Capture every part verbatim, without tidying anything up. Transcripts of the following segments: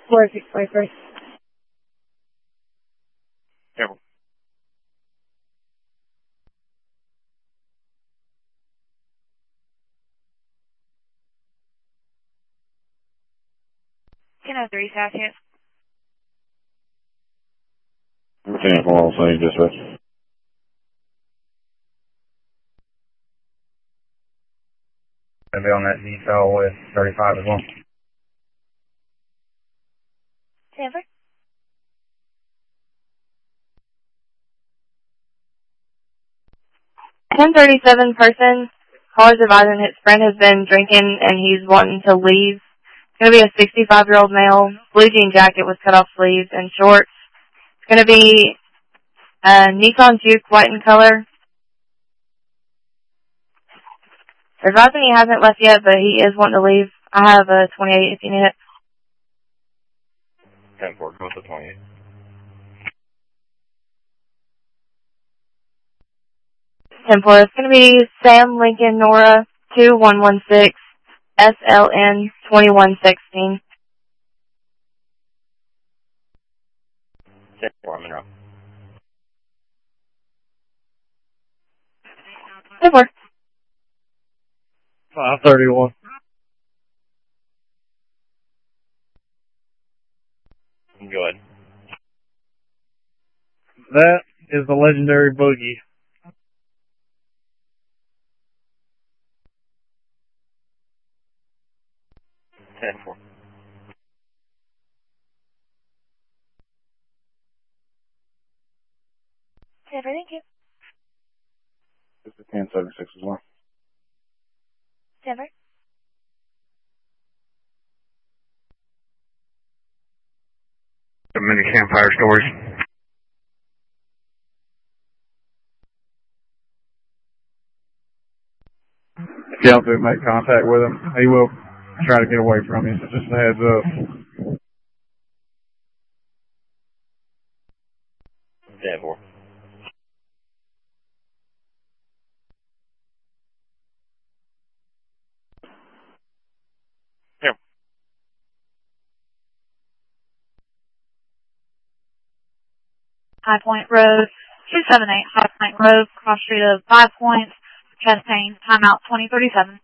four six five three. Careful. ten oh three, South Hits. ten four, I'll say dispatch. Gonna be on that detail with thirty-five as well. Denver. ten thirty-seven person, caller's advising his friend has been drinking and he's wanting to leave. It's going to be a sixty-five-year-old male, blue jean jacket with cut-off sleeves and shorts. It's going to be a Nissan Juke, white in color. They're advising he hasn't left yet, but he is wanting to leave. I have a twenty-eight if you need it. ten four, go with the twenty-eight. ten four, it's going to be Sam Lincoln Nora two one one six S L N twenty-one sixteen. ten four, I'm in row. ten four. five thirty-one. Go ahead. That is the legendary Boogie. ten four. Denver, thank you. This is ten seventy-six as well. Denver. Many campfire stories. If y'all do make contact with him, he will try to get away from you, so just a heads up. ten four. Here. High Point Road, two seven eight High Point Road, cross street of Five Points, Chastain, timeout twenty thirty-seven.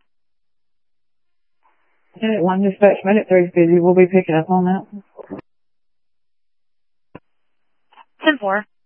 Minute one dispatch, minute three is busy. We'll be picking up on that. ten four.